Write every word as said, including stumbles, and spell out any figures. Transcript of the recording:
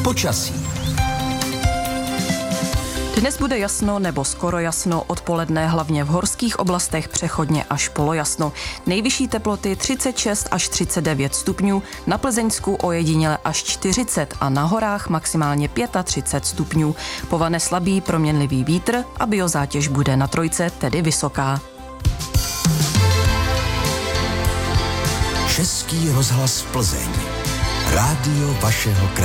Počasí. Dnes bude jasno nebo skoro jasno, odpoledne hlavně v horských oblastech přechodně až polojasno. Nejvyšší teploty třicet šest až třicet devět stupňů, na Plzeňsku ojediněle až čtyřicet a na horách maximálně třicet pět stupňů. Povane slabý proměnlivý vítr a biozátěž bude na trojce, tedy vysoká. Český rozhlas Plzeň. Rádio vašeho kraje.